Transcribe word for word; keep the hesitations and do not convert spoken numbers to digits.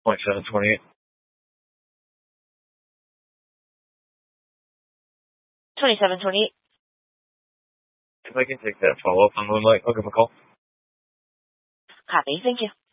twenty-seven twenty-eight. twenty-seven twenty-eight. If I can take that follow-up on Moonlight, I'll give him a call. Copy. Thank you.